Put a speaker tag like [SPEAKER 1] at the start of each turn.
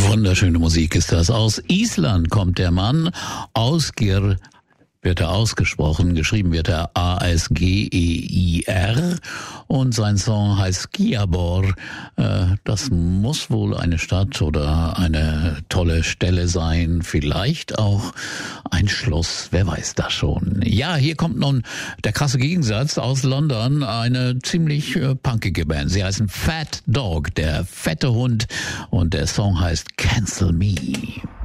[SPEAKER 1] Wunderschöne Musik ist das. Aus Island kommt der Mann. Ásgeir wird er ausgesprochen, geschrieben wird er Asgeir und sein Song heißt Skíabor. Das muss wohl eine Stadt oder eine tolle Stelle sein, vielleicht auch ein Schloss, wer weiß das schon. Ja, hier kommt nun der krasse Gegensatz aus London, eine ziemlich punkige Band. Sie heißen Fat Dog, der fette Hund, und der Song heißt Cancel Me.